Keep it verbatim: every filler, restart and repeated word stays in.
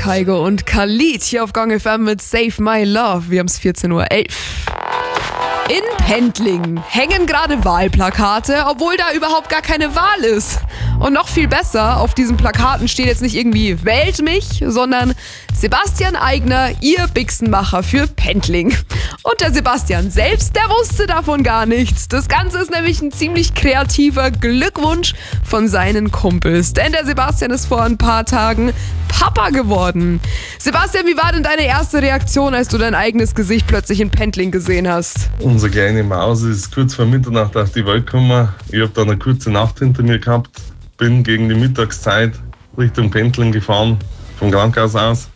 Kaigo und Khalid hier auf Gong F M mit Save My Love. Wir haben es vierzehn Uhr elf. In Pendling hängen gerade Wahlplakate, obwohl da überhaupt gar keine Wahl ist. Und noch viel besser, auf diesen Plakaten steht jetzt nicht irgendwie „Wählt mich", sondern Sebastian Aigner, ihr Bixenmacher für Pendling. Und der Sebastian selbst, der wusste davon gar nichts. Das Ganze ist nämlich ein ziemlich kreativer Glückwunsch von seinen Kumpels. Denn der Sebastian ist vor ein paar Tagen Papa geworden. Sebastian, wie war denn deine erste Reaktion, als du dein eigenes Gesicht plötzlich in Pendling gesehen hast? Unsere kleine Maus ist kurz vor Mitternacht auf die Welt gekommen. Ich habe dann eine kurze Nacht hinter mir gehabt. Bin gegen die Mittagszeit Richtung Pendling gefahren, vom Krankenhaus aus.